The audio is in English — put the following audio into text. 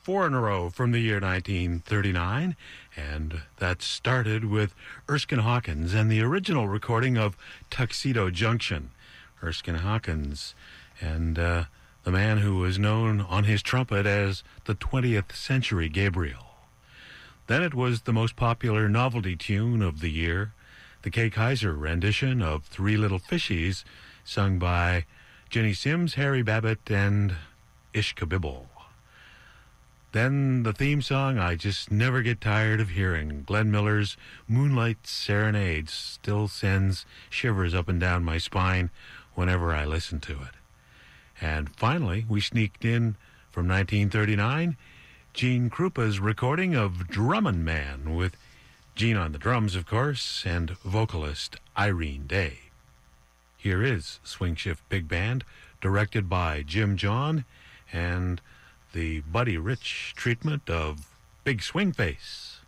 four in a row from the year 1939, and that started with Erskine Hawkins and the original recording of Tuxedo Junction. Erskine Hawkins and the man who was known on his trumpet as the 20th Century Gabriel. Then it was the most popular novelty tune of the year, the Kay Kaiser rendition of Three Little Fishies, sung by Jenny Sims, Harry Babbitt, and Ishka Bibble. Then the theme song I just never get tired of hearing, Glenn Miller's Moonlight Serenade, still sends shivers up and down my spine whenever I listen to it. And finally, we sneaked in from 1939, Gene Krupa's recording of Drummin' Man, with Gene on the drums, of course, and vocalist Irene Day. Here is Swing Shift Big Band, directed by Jim John, and the Buddy Rich treatment of Big Swing Face.